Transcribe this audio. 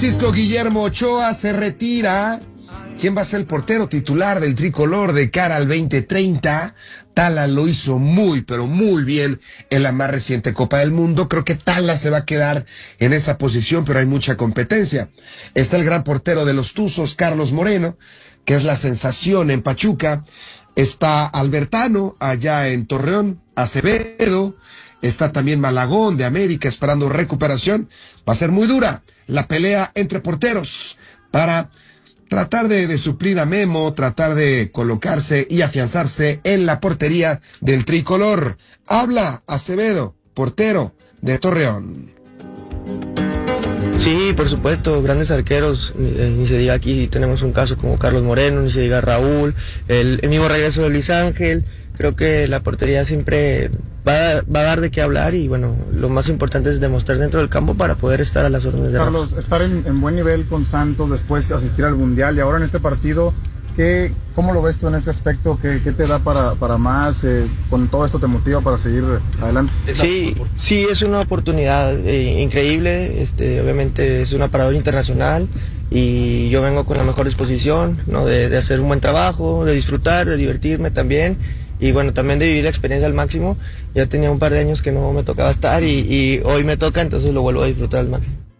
Francisco Guillermo Ochoa se retira. ¿Quién va a ser el portero titular del tricolor de cara al 2030? Tala lo hizo muy, pero muy bien en la más reciente Copa del Mundo. Creo que Tala se va a quedar en esa posición, pero hay mucha competencia. Está el gran portero de los Tuzos, Carlos Moreno, que es la sensación en Pachuca. Está Albertano, allá en Torreón, Acevedo. Está también Malagón de América esperando recuperación. Va a ser muy dura la pelea entre porteros para tratar de suplir a Memo, tratar de colocarse y afianzarse en la portería del tricolor. Habla Acevedo, portero de Torreón. Sí, por supuesto, grandes arqueros, ni se diga aquí tenemos un caso como Carlos Moreno, ni se diga Raúl, el mismo regreso de Luis Ángel. Creo que la portería siempre va a dar de qué hablar y bueno, lo más importante es demostrar dentro del campo para poder estar a las órdenes de Carlos, Rafa. estar en buen nivel con Santos, después asistir al Mundial y ahora en este partido, ¿cómo lo ves tú en ese aspecto? ¿Qué te da para más? ¿Con todo esto te motiva para seguir adelante? Sí, es una oportunidad increíble, obviamente es un aparador internacional y yo vengo con la mejor disposición, ¿no? de hacer un buen trabajo, de disfrutar, de divertirme también. Y bueno, también de vivir la experiencia al máximo. Ya tenía un par de años que no me tocaba estar y hoy me toca, entonces lo vuelvo a disfrutar al máximo.